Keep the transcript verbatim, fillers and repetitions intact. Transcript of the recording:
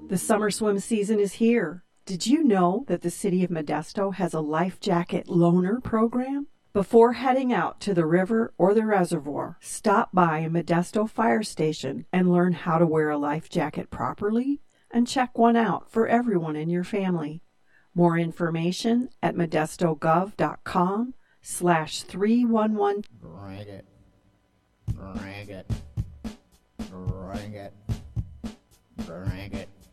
The summer swim season is here. Did you know that the city of Modesto has a life jacket loaner program? Before heading out to the river or the reservoir, stop by a Modesto fire station and learn how to wear a life jacket properly and check one out for everyone in your family. More information at modestogov.com slash 311. Bring it. Bring it. Bring it. Bring it.